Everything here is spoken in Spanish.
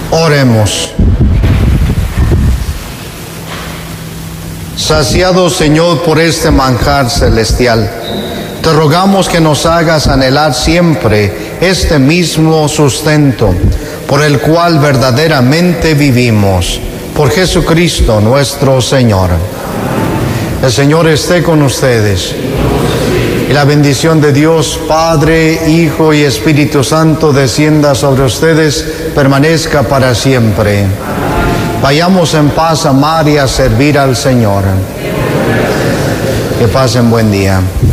Oremos. Saciado, Señor, por este manjar celestial, te rogamos que nos hagas anhelar siempre este mismo sustento, por el cual verdaderamente vivimos. Por Jesucristo nuestro Señor. El Señor esté con ustedes. Y la bendición de Dios, Padre, Hijo y Espíritu Santo, descienda sobre ustedes, permanezca para siempre. Vayamos en paz a amar y a servir al Señor. Que pasen buen día.